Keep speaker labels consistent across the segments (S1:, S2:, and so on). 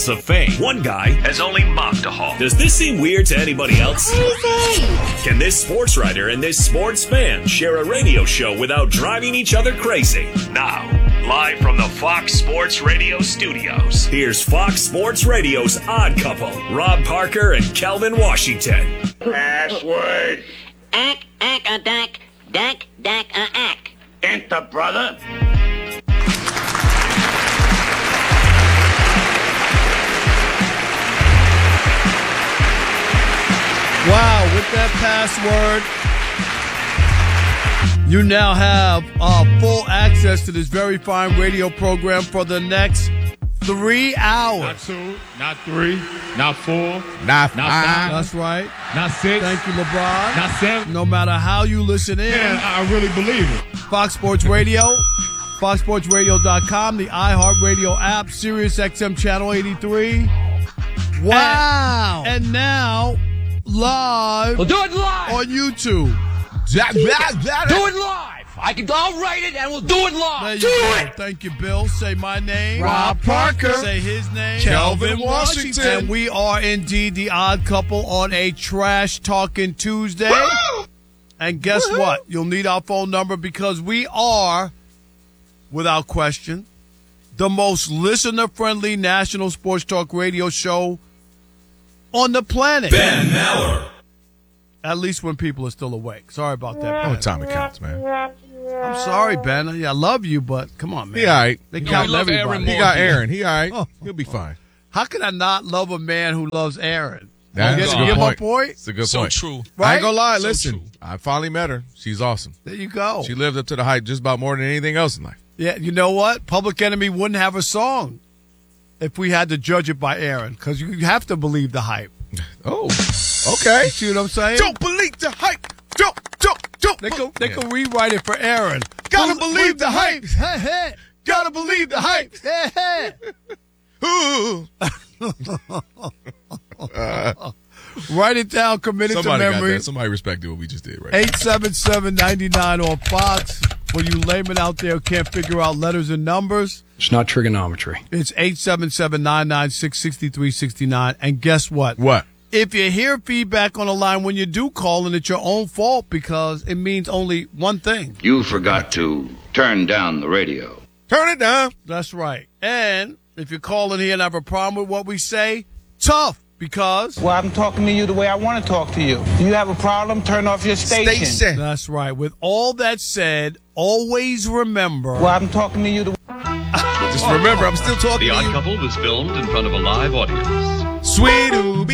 S1: of fame. One guy has only mocked a hawk. Does this seem weird to anybody else? Can this sports writer and this sports fan share a radio show without driving each other crazy? Now, live from the Fox Sports Radio studios, here's Fox Sports Radio's Odd Couple, Rob Parker and Kelvin Washington.
S2: Password.
S3: Ack, a dack, dack, a ack.
S2: Enter, brother.
S4: Wow, with that password, you now have full access to this very fine radio program for the next 3 hours.
S5: Not 2, not 3, not 4,
S6: not 5.
S4: That's right.
S5: Not 6.
S4: Thank you, LeBron.
S5: Not 7.
S4: No matter how you listen in.
S5: Man, I really believe it.
S4: Fox Sports Radio, foxsportsradio.com, the iHeartRadio app, Sirius XM Channel 83. Wow. And now, live.
S7: We'll do it live.
S4: On YouTube.
S7: Do it live. I'll write it and we'll do it live.
S4: Do it. Thank you, Bill. Say my name.
S6: Rob Parker.
S4: Say his name.
S6: Kelvin Washington.
S4: And we are indeed the Odd Couple on a Trash Talking Tuesday.
S6: Woo!
S4: And guess what? You'll need our phone number because we are, without question, the most listener-friendly national sports talk radio show on the planet.
S1: Ben Maller.
S4: At least when people are still awake. Sorry about that, Ben.
S6: Oh, time it counts, man.
S4: I'm sorry, Ben. I love you, but come on, man.
S6: He all right.
S4: They count everybody.
S6: He got Aaron. He all right.
S4: Oh.
S6: He'll be fine.
S4: How can I not love a man who loves Aaron?
S6: That's a good
S4: Give
S6: point.
S4: my point?
S6: It's a good
S1: So
S6: point.
S1: true.
S4: Right?
S6: I ain't gonna lie.
S1: So
S6: Listen,
S1: true.
S6: I finally met her. She's awesome.
S4: There you go.
S6: She lived up to the hype just about more than anything else in life.
S4: Yeah, you know what? Public Enemy wouldn't have a song if we had to judge it by Aaron, because you have to believe the hype.
S6: Oh, okay.
S4: You see what I'm saying?
S6: Don't believe the hype. Don't.
S4: They can rewrite it for Aaron.
S6: Gotta believe the hype.
S4: Hey.
S6: Gotta believe the hype.
S4: Hey.
S6: Ooh.
S4: Write it down, commit it to
S6: Somebody got
S4: memory.
S6: that. Somebody respected what we just did, right?
S4: 877-99 on Fox. For you laymen out there who can't figure out letters and numbers,
S8: It's not trigonometry.
S4: it's 877-996-6369. And guess what?
S6: What?
S4: If you hear feedback on the line when you do call, and it's your own fault because it means only one thing.
S2: You forgot to turn down the radio.
S6: Turn it down.
S4: That's right. And if you're calling here and have a problem with what we say, tough, because
S9: Well, I'm talking to you the way I want to talk to you. Do you have a problem? Turn off your station.
S4: that's right. With all that said, always remember.
S9: Well, I'm talking to you the
S6: Just remember, I'm still talking
S1: The
S6: to
S1: Odd
S6: you.
S1: Couple was filmed in front of a live audience.
S6: Sweet Ooby.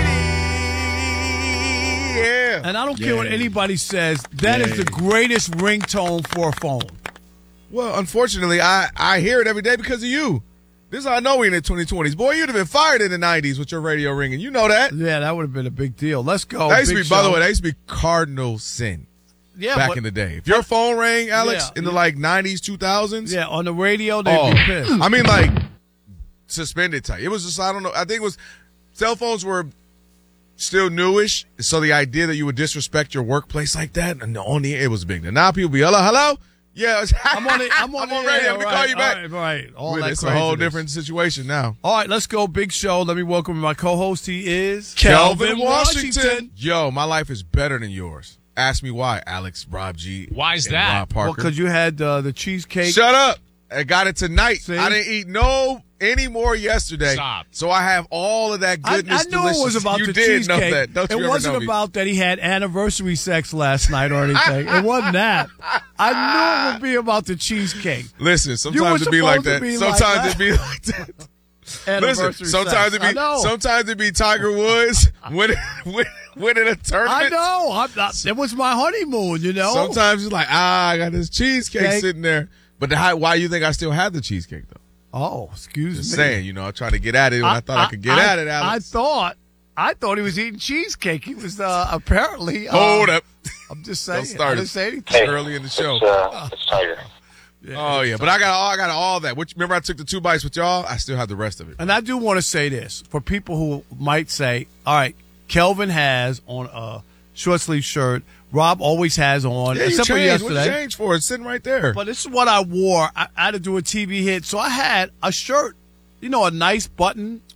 S6: Yeah.
S4: And I don't care what anybody says, that is the greatest ringtone for a phone.
S6: Well, unfortunately, I hear it every day because of you. This is how I know we're in the 2020s. Boy, you'd have been fired in the 90s with your radio ringing. You know that.
S4: Yeah, that would have been a big deal. Let's go.
S6: That used to
S4: Big
S6: be, by the
S4: show.
S6: way, that used to be cardinal sin
S4: yeah,
S6: back
S4: but-
S6: in the day. If your phone rang, Alex,
S4: Yeah.
S6: in the like 90s, 2000s.
S4: Yeah, on the radio, they'd be pissed.
S6: I mean, like, suspended type. It was just, I don't know. I think it was, cell phones were still newish. So the idea that you would disrespect your workplace like that, and on the air, it was big. Now people be, hello? Yeah,
S4: I'm on the
S6: radio.
S4: air,
S6: I'm going to call you back.
S4: Right. All
S6: Well,
S4: that
S6: it's a whole
S4: craziness.
S6: different situation now.
S4: All right, let's go. Big show. Let me welcome my co-host. He is
S6: Kelvin Washington. Yo, my life is better than yours. Ask me why, Alex, Rob G.
S5: Why is
S6: and
S5: that?
S6: Rob Parker.
S4: Well, because you had the cheesecake.
S6: Shut up. I got it tonight.
S4: See?
S6: I didn't eat any more yesterday.
S5: Stop.
S6: So I have all of that
S4: I
S6: goodness.
S4: knew it was about
S6: you
S4: the
S6: did
S4: cheesecake.
S6: know that. Don't you
S4: it
S6: ever
S4: wasn't
S6: know me.
S4: about that he had anniversary sex last night or anything. It wasn't that. I knew it would be about the cheesecake.
S6: Listen,
S4: You
S6: sometimes
S4: were
S6: it be like
S4: supposed to
S6: that.
S4: be like
S6: Sometimes
S4: that.
S6: it be like that.
S4: Anniversary
S6: Listen, sometimes
S4: sex.
S6: it
S4: I
S6: be
S4: know.
S6: sometimes it be Tiger Woods winning a tournament.
S4: I know. It was my honeymoon, you know.
S6: Sometimes it's like, I got this cheesecake
S4: Cake.
S6: sitting there. But why you think I still have the cheesecake though?
S4: Oh, excuse
S6: Just
S4: me.
S6: saying, I'm trying to get at it when I thought I could get at it, Alex.
S4: I thought he was eating cheesecake. He was apparently.
S6: Hold up.
S4: I'm just saying.
S6: Don't start
S4: I
S6: it.
S4: didn't say anything.
S6: It's early in the show.
S9: It's Tiger.
S6: Oh yeah, but I got all that. Remember I took the 2 bites with y'all? I still have the rest of it.
S4: And I do want to say this for people who might say, all right, Kelvin has on a short sleeve shirt. Rob always has on.
S6: Yeah, you
S4: except for
S6: changed. What
S4: yesterday.
S6: you changed for? It's sitting right there.
S4: But this is what I wore. I had to do a TV hit. So I had a shirt, a nice button.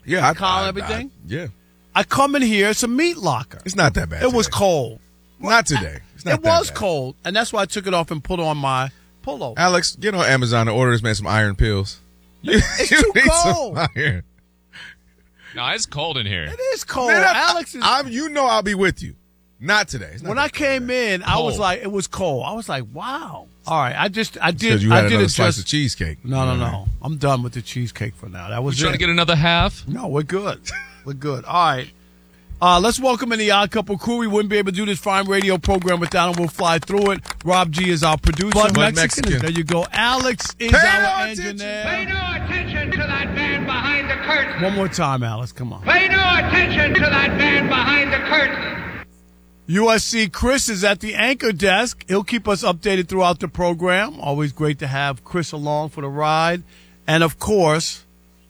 S6: Yeah,
S4: Call everything.
S6: Yeah.
S4: I come in here, it's a meat locker.
S6: It's not that bad.
S4: It was
S6: today.
S4: cold.
S6: Not today. It's not
S4: It
S6: that
S4: was
S6: bad.
S4: cold, and that's why I took it off and put on my pullover.
S6: Alex, get on Amazon and order this man some iron pills.
S4: It's too
S6: need some
S4: cold.
S6: iron.
S8: No, it's cold in here.
S4: It is cold.
S6: Man,
S4: Alex is.
S6: I'll be with you. Not today. It's not
S4: When
S6: that
S4: I came
S6: cold.
S4: in, I was
S8: Cold.
S4: like, it was cold. I was like, wow. All right, I did.
S6: Because you
S4: I
S6: had
S4: did
S6: another
S4: adjust.
S6: slice of cheesecake.
S4: No. I'm done with the cheesecake for now. That was
S8: Trying
S4: it.
S8: to get another half?
S4: No, we're good. We're good. All right. Let's welcome in the Odd Couple crew. We wouldn't be able to do this fine radio program without him. We'll fly through it. Rob G is our producer.
S6: Bud
S4: Mexican.
S6: Mexican.
S4: There you go. Alex is
S6: Pay
S4: our
S6: no attention.
S4: engineer.
S10: Pay no attention to that man behind the curtain.
S4: One more time, Alex. Come on.
S10: Pay no attention to that man behind the curtain.
S4: USC Chris is at the anchor desk. He'll keep us updated throughout the program. Always great to have Chris along for the ride. And, of course,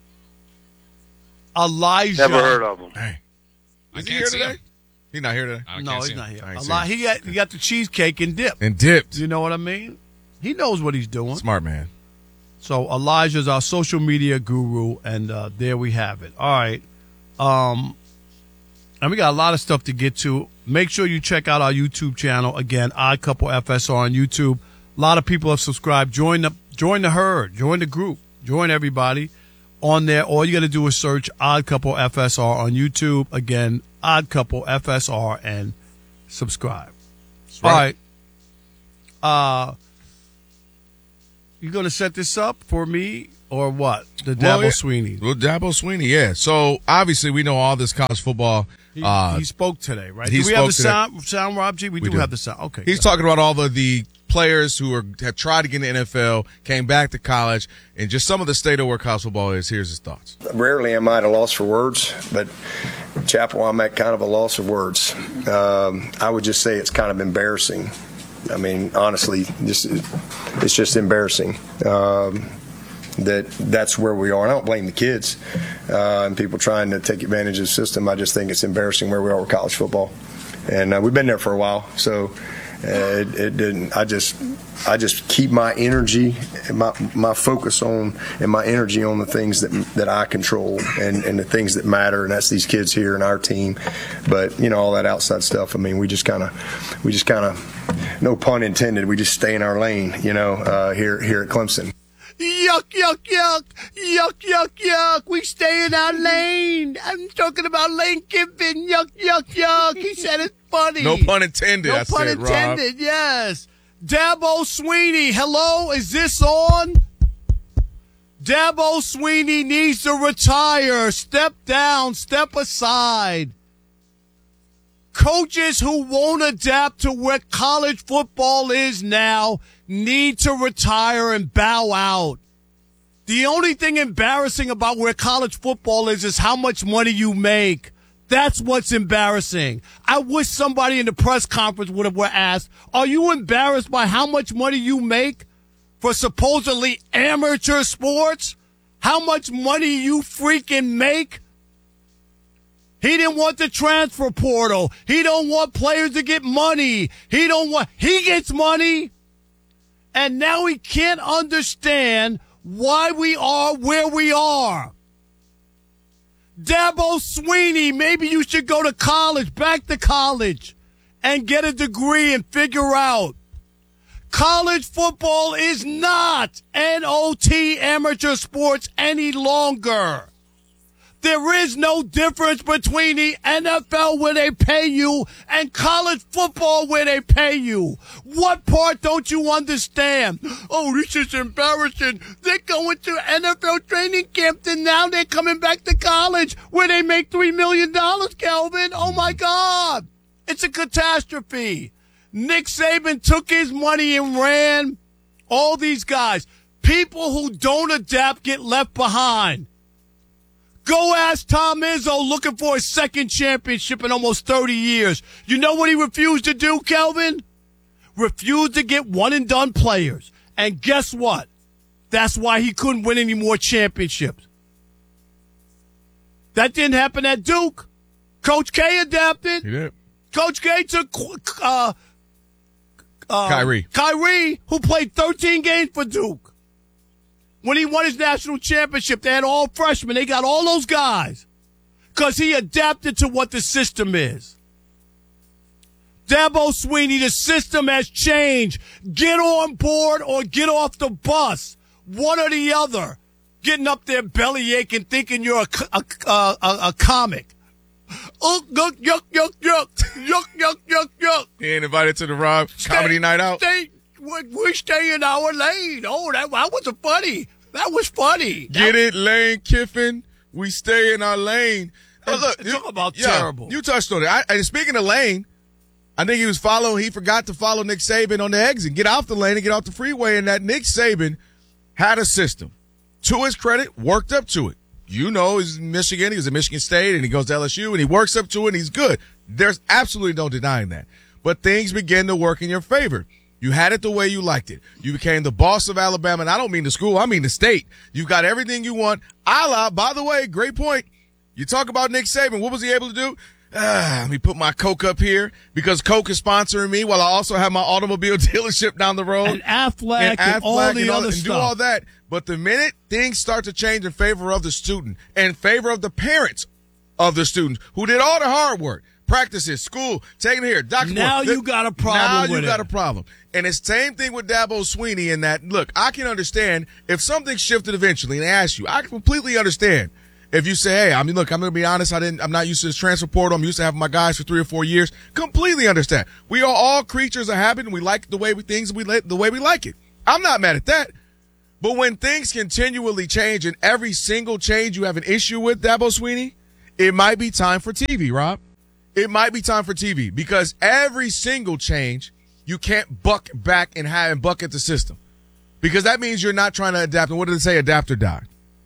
S4: Elijah.
S2: Never heard of him.
S6: Hey.
S8: I
S6: Is he
S8: can't
S6: here
S8: see
S6: today?
S8: him.
S6: He's not here today?
S8: I
S4: No,
S8: can't
S4: he's
S8: see
S4: not
S8: him.
S4: here.
S6: I ain't seen
S4: He got the cheesecake and dip.
S6: And dipped.
S4: You know what I mean? He knows what he's doing.
S6: Smart man.
S4: So Elijah's our social media guru, and there we have it. All right. And we got a lot of stuff to get to. Make sure you check out our YouTube channel. Again, Odd Couple FSR on YouTube. A lot of people have subscribed. Join the herd. Join the group. Join everybody on there. All you got to do is search Odd Couple FSR on YouTube. Again, Odd Couple FSR, and subscribe.
S6: Right.
S4: All right. You going to set this up for me or what? The Dabo Sweeney.
S6: Well, Dabo Sweeney, yeah. So, obviously, we know all this college football.
S4: He spoke today, right?
S6: he
S4: Do we have the
S6: spoke today.
S4: sound, Rob G? We do have the sound. Okay.
S6: He's
S4: good.
S6: talking about all the players who have tried to get in the NFL, came back to college, and just some of the state of where college football is. Here's his thoughts.
S11: Rarely am I at a loss for words, but Chapel, I'm at kind of a loss of words. I would just say it's kind of embarrassing. I mean, honestly, it's just embarrassing that's where we are. And I don't blame the kids and people trying to take advantage of the system. I just think it's embarrassing where we are with college football. And we've been there for a while, so it didn't. I just keep my energy and my focus on and my energy on the things that I control and the things that matter, and that's these kids here and our team. But all that outside stuff. I mean, we just kind of, no pun intended, we just stay in our lane. Here at Clemson.
S4: Yuck, yuck, yuck. Yuck, yuck, yuck. We stay in our lane. I'm talking about Lane Kiffin. Yuck, yuck, yuck. He said it's funny.
S6: No pun intended.
S4: No pun intended, yes. Dabo Sweeney, hello, is this on? Dabo Sweeney needs to retire. Step down, step aside. Coaches who won't adapt to where college football is now need to retire and bow out. The only thing embarrassing about where college football is how much money you make. That's what's embarrassing. I wish somebody in the press conference would have asked, are you embarrassed by how much money you make for supposedly amateur sports? How much money you freaking make? He didn't want the transfer portal. He don't want players to get money. He gets money. And now he can't understand why we are where we are. Dabo Sweeney, maybe you should go to college, back to college, and get a degree and figure out. College football is not NOT amateur sports any longer. There is no difference between the NFL where they pay you and college football where they pay you. What part don't you understand? Oh, this is embarrassing. They're going to NFL training camp and now they're coming back to college where they make $3 million, Kelvin. Oh, my God. It's a catastrophe. Nick Saban took his money and ran. All these guys. People who don't adapt get left behind. Go ask Tom Izzo looking for his second championship in almost 30 years. You know what he refused to do, Kelvin? Refused to get one-and-done players. And guess what? That's why he couldn't win any more championships. That didn't happen at Duke. Coach K adapted.
S6: He did.
S4: Coach K took
S6: Kyrie,
S4: who played 13 games for Duke. When he won his national championship, they had all freshmen. They got all those guys. because he adapted to what the system is. Dabo Swinney, the system has changed. Get on board or get off the bus. One or the other. Getting up there belly aching, thinking you're a comic. Oh, yuck, yuck, yuck, yuck, yuck, yuck, yuck, yuck.
S6: He ain't invited to the Rob comedy night out.
S4: We stay in our lane. Oh, that was funny. That was funny.
S6: Get it, Lane Kiffin. We stay in our lane. Look,
S4: talk about terrible.
S6: You touched on it. And speaking of lane, I think he forgot to follow Nick Saban on the exit. Get off the lane and get off the freeway. And that Nick Saban had a system. To his credit, worked up to it. You know, he's in Michigan. He was at Michigan State, and he goes to LSU, and he works up to it, and he's good. There's absolutely no denying that. But things begin to work in your favor. You had it the way you liked it. You became the boss of Alabama, and I don't mean the school. I mean the state. You've got everything you want. By the way, great point. You talk about Nick Saban. What was he able to do? Let me put my Coke up here because Coke is sponsoring me while I also have my automobile dealership down the road.
S4: And Aflac and all the other stuff.
S6: And do all that. But the minute things start to change in favor of the student, in favor of the parents of the students who did all the hard work, practices, school, taking it here, doctor.
S4: Now you got a problem with it.
S6: Now you got a problem. And it's the same thing with Dabo Swinney in that, look, I can understand if something shifted eventually and they ask you, I completely understand. If you say, hey, I'm going to be honest, I'm not used to this transfer portal. I'm used to having my guys for 3 or 4 years. Completely understand. We are all creatures of habit, and we like the way the way we like it. I'm not mad at that. But when things continually change and every single change you have an issue with, Dabo Swinney, it might be time for TV, Rob. It might be time for TV because every single change, you can't buck back and bucket the system because that means you're not trying to adapt. And what did it say? Adapt or die.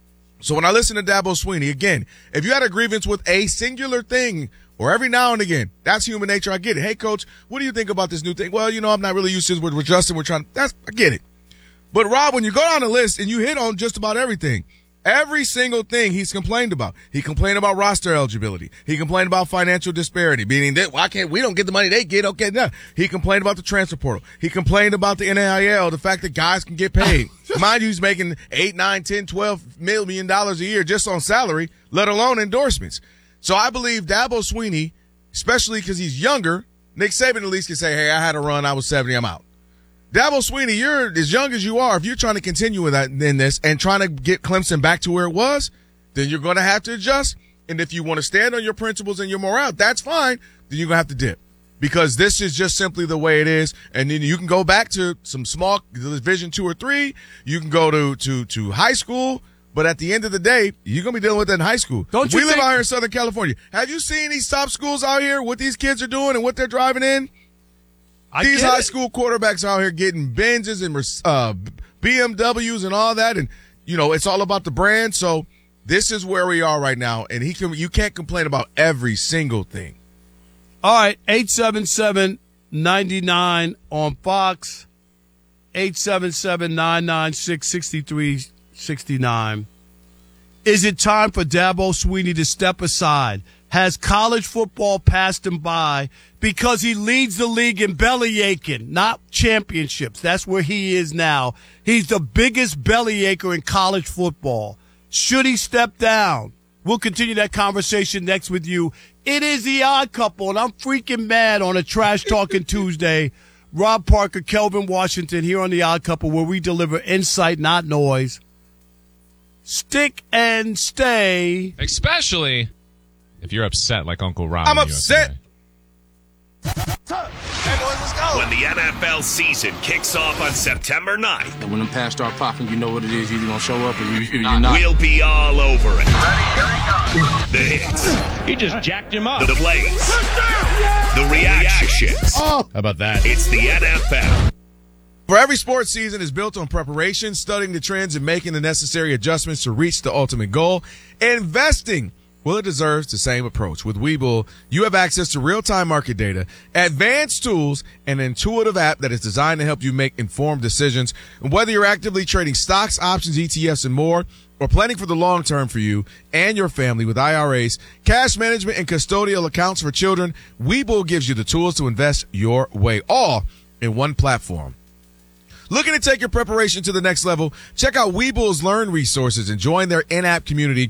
S6: So when I listen to Dabo Swinney, again, if you had a grievance with a singular thing or every now and again, that's human nature. I get it. Hey, coach, what do you think about this new thing? Well, I'm not really used to it. We're adjusting. I get it. But Rob, when you go down the list and you hit on just about everything, every single thing he's complained about. He complained about roster eligibility. He complained about financial disparity, meaning that we don't get the money they get. Okay, no. He complained about the transfer portal. He complained about the NIL, the fact that guys can get paid. Mind you, he's making $8, $9, $10, $12 million a year just on salary, let alone endorsements. So I believe Dabo Swinney, especially because he's younger, Nick Saban at least can say, hey, I had a run. I was 70. I'm out. Dabo Swinney, you're as young as you are. If you're trying to continue with that in this and trying to get Clemson back to where it was, then you're going to have to adjust. And if you want to stand on your principles and your morale, that's fine. Then you're going to have to dip because this is just simply the way it is. And then you can go back to some small Division 2 or 3. You can go to high school. But at the end of the day, you're going to be dealing with that in high school. We live out here in Southern California. Have you seen these top schools out here, what these kids are doing and what they're driving in? These high school quarterbacks out here getting Benzes and BMWs and all that. And, it's all about the brand. So this is where we are right now. And you can't complain about every single thing.
S4: All right. 877-99 on Fox. 877-996-6369. Is it time for Dabo Swinney to step aside? Has college football passed him by because he leads the league in belly aching, not championships? That's where he is now. He's the biggest belly acher in college football. Should he step down? We'll continue that conversation next with you. It is The Odd Couple, and I'm freaking mad on a Trash Talking Tuesday. Rob Parker, Kelvin Washington here on The Odd Couple, where we deliver insight, not noise. Stick and stay.
S8: Especially if you're upset like Uncle Rob.
S6: I'm upset.
S1: When the NFL season kicks off on September 9th.
S12: And when them pass start popping, you know what it is. You're either going to show up or you're not.
S1: We'll be all over it. The hits.
S10: He just jacked him up.
S1: The plays. The reactions.
S6: Oh, how about that?
S1: It's the NFL.
S6: For every sports season is built on preparation, studying the trends, and making the necessary adjustments to reach the ultimate goal. Investing. Well, it deserves the same approach. With Webull, you have access to real-time market data, advanced tools, and an intuitive app that is designed to help you make informed decisions. And whether you're actively trading stocks, options, ETFs, and more, or planning for the long term for you and your family with IRAs, cash management, and custodial accounts for children, Webull gives you the tools to invest your way, all in one platform. Looking to take your preparation to the next level? Check out Webull's Learn resources and join their in-app community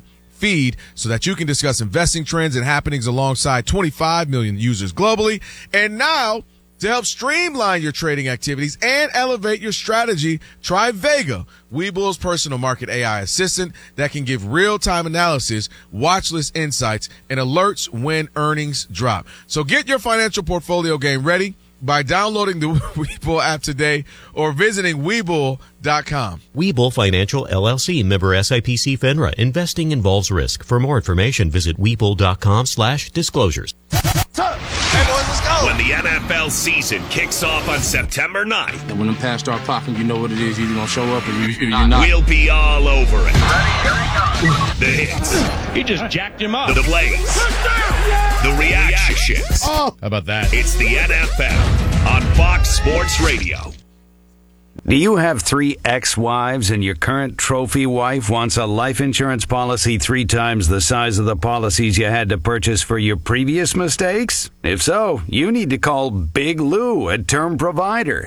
S6: feed so that you can discuss investing trends and happenings alongside 25 million users globally. And now, to help streamline your trading activities and elevate your strategy, try Vega, Webull's personal market AI assistant that can give real-time analysis, watch list insights, and alerts when earnings drop. So get your financial portfolio game ready by downloading the Webull app today or visiting Webull.com.
S13: Webull Financial LLC, member SIPC FINRA. Investing involves risk. For more information, visit Webull.com/disclosures.
S1: When the NFL season kicks off on September 9th,
S12: And when them pads start popping, you know what it is. You're either going to show up or you're not.
S1: we'll be all over it. The hits.
S10: He just jacked him up.
S1: The plays. The reactions.
S5: How about that?
S1: It's the NFL on Fox Sports Radio.
S14: Do you have 3 ex-wives and your current trophy wife wants a life insurance policy 3 times the size of the policies you had to purchase for your previous mistakes? If so, you need to call Big Lou at Term Provider,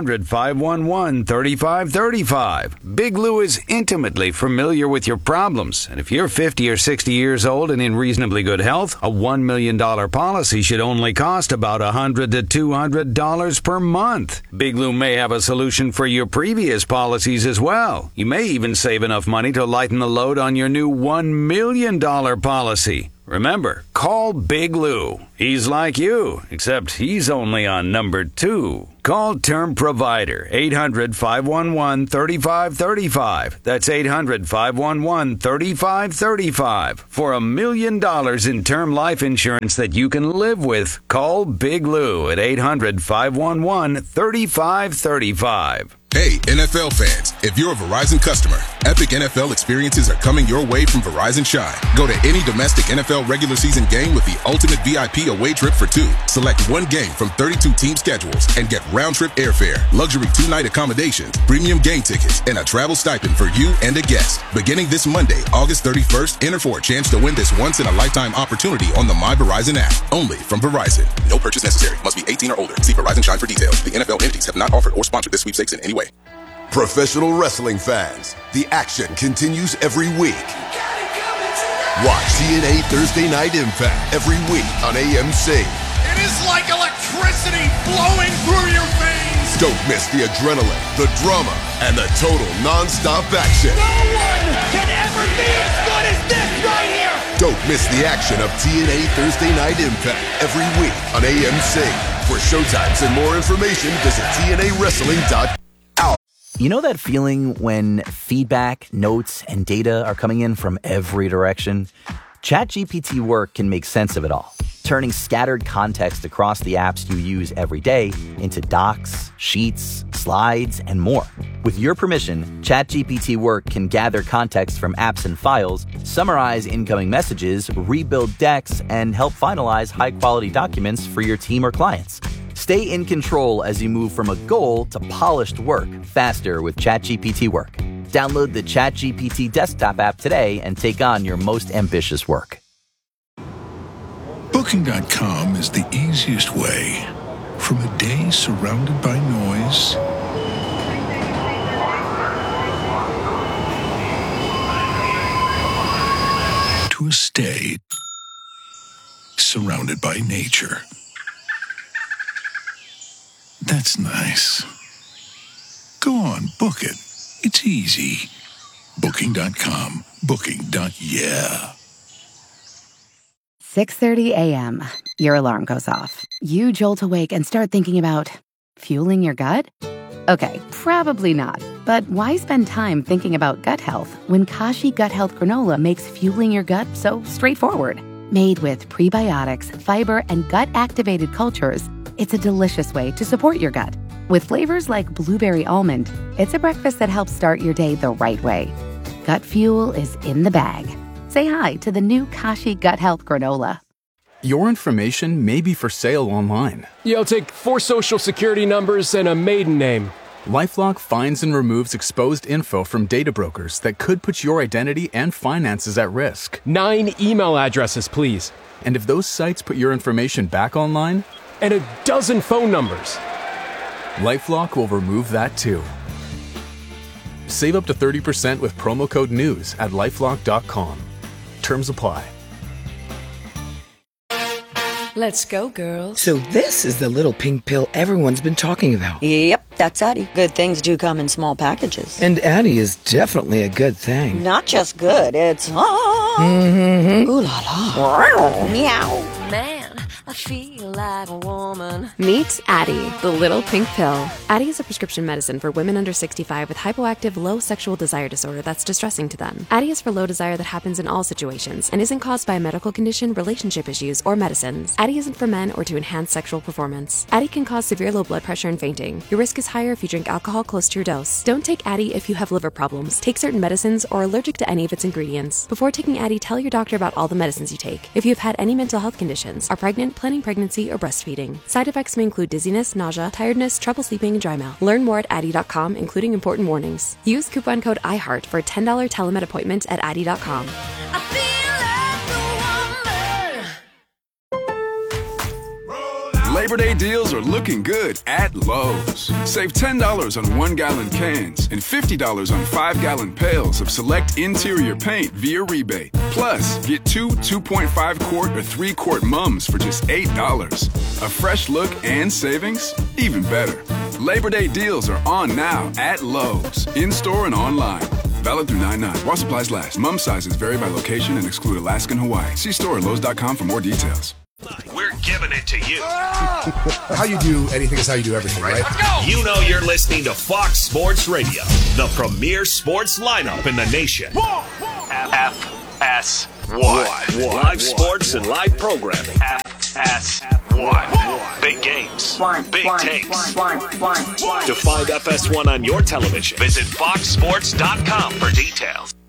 S14: 800-511-3535. Big Lou is intimately familiar with your problems, and if you're 50 or 60 years old and in reasonably good health, a $1 million policy should only cost about $100 to $200 per month. Big Lou may have a solution for your previous policies as well. You may even save enough money to lighten the load on your new $1 million policy. Remember, call Big Lou. He's like you, except he's only on number 2. Call Term Provider, 800-511-3535. That's 800-511-3535. For $1 million in term life insurance that you can live with, call Big Lou at 800-511-3535.
S15: Hey, NFL fans, if you're a Verizon customer, epic NFL experiences are coming your way from Verizon Shine. Go to any domestic NFL regular season game with the ultimate VIP away trip for 2. Select one game from 32 team schedules and get round-trip airfare, luxury 2-night accommodations, premium game tickets, and a travel stipend for you and a guest. Beginning this Monday, August 31st, enter for a chance to win this once-in-a-lifetime opportunity on the My Verizon app. Only from Verizon. No purchase necessary. Must be 18 or older. See Verizon Shine for details. The NFL entities have not offered or sponsored this sweepstakes in any way.
S16: Professional wrestling fans, the action continues every week. Watch TNA Thursday Night Impact every week on AMC.
S17: It is like electricity flowing through your veins.
S16: Don't miss the adrenaline, the drama, and the total non-stop action.
S17: No one can ever be as good as this right here.
S16: Don't miss the action of TNA Thursday Night Impact every week on AMC. For showtimes and more information, visit TNAWrestling.com.
S18: You know that feeling when feedback, notes, and data are coming in from every direction? ChatGPT Work can make sense of it all, turning scattered context across the apps you use every day into docs, sheets, slides, and more. With your permission, ChatGPT Work can gather context from apps and files, summarize incoming messages, rebuild decks, and help finalize high-quality documents for your team or clients. Stay in control as you move from a goal to polished work faster with ChatGPT Work. Download the ChatGPT desktop app today and take on your most ambitious work.
S19: Booking.com is the easiest way from a day surrounded by noise to a stay surrounded by nature. That's nice. Go on, book it. It's easy. Booking.com. Booking.yeah.
S20: 6:30 a.m. Your alarm goes off. You jolt awake and start thinking about fueling your gut? Okay, probably not. But why spend time thinking about gut health when Kashi Gut Health Granola makes fueling your gut so straightforward? Made with prebiotics, fiber, and gut-activated cultures, it's a delicious way to support your gut. With flavors like blueberry almond, it's a breakfast that helps start your day the right way. Gut fuel is in the bag. Say hi to the new Kashi Gut Health Granola.
S21: Your information may be for sale online.
S22: You'll take 4 social security numbers and a maiden name.
S21: LifeLock finds and removes exposed info from data brokers that could put your identity and finances at risk.
S22: 9 email addresses, please.
S21: And if those sites put your information back online,
S22: and a dozen phone numbers.
S21: LifeLock will remove that too. Save up to 30% with promo code NEWS at LifeLock.com. Terms apply.
S3: Let's go, girls.
S7: So this is the little pink pill everyone's been talking about.
S3: Yep, that's Addie. Good things do come in small packages.
S7: And Addie is definitely a good thing.
S3: Not just good, it's ooh la la. Meow.
S23: Man, I feel like a woman.
S24: Meet Addie, the little pink pill. Addie is a prescription medicine for women under 65 with hypoactive low sexual desire disorder that's distressing to them. Addie is for low desire that happens in all situations and isn't caused by a medical condition, relationship issues, or medicines. Addie isn't for men or to enhance sexual performance. Addie can cause severe low blood pressure and fainting. Your risk is higher if you drink alcohol close to your dose. Don't take Addie if you have liver problems, take certain medicines, or are allergic to any of its ingredients. Before taking Addie, tell your doctor about all the medicines you take. If you have had any mental health conditions, are pregnant, planning pregnancy, or breastfeeding. Side effects may include dizziness, nausea, tiredness, trouble sleeping, and dry mouth. Learn more at Addie.com, including important warnings. Use coupon code IHEART for a $10 telemed appointment at Addie.com.
S25: Labor Day deals are looking good at Lowe's. Save $10 on 1-gallon cans and $50 on 5-gallon pails of select interior paint via rebate. Plus, get 2.5-quart or 3-quart mums for just $8. A fresh look and savings? Even better. Labor Day deals are on now at Lowe's, in-store and online. Valid through 9/9. While supplies last. Mum sizes vary by location and exclude Alaska and Hawaii. See store at Lowe's.com for more details.
S1: We're giving it to you.
S26: How you do anything is how you do everything, right?
S1: Let's go! You know you're listening to Fox Sports Radio, the premier sports lineup in the nation. FS1. Live sports and live programming. FS1. Big games. Big takes. To find FS1 on your television, visit foxsports.com for details.